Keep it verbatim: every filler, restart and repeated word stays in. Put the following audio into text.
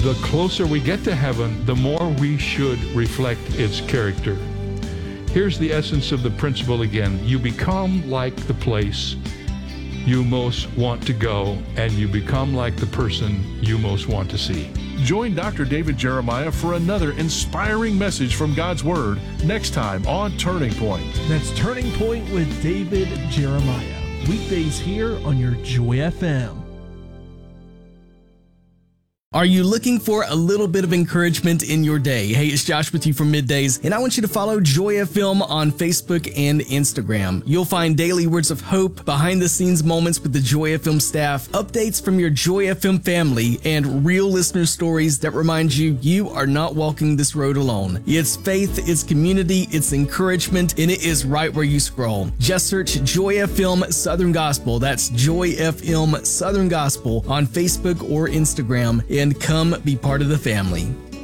the closer we get to heaven, the more we should reflect its character. Here's the essence of the principle again. You become like the place you most want to go, and you become like the person you most want to see. Join Doctor David Jeremiah for another inspiring message from God's Word next time on Turning Point. That's Turning Point with David Jeremiah. Weekdays here on your Joy F M. Are you looking for a little bit of encouragement in your day? Hey, it's Josh with you from Middays, and I want you to follow Joy F M on Facebook and Instagram. You'll find daily words of hope, behind-the-scenes moments with the Joy F M staff, updates from your Joy F M family, and real listener stories that remind you you are not walking this road alone. It's faith, it's community, it's encouragement, and it is right where you scroll. Just search Joy F M Southern Gospel. That's Joy F M Southern Gospel on Facebook or Instagram, and come be part of the family.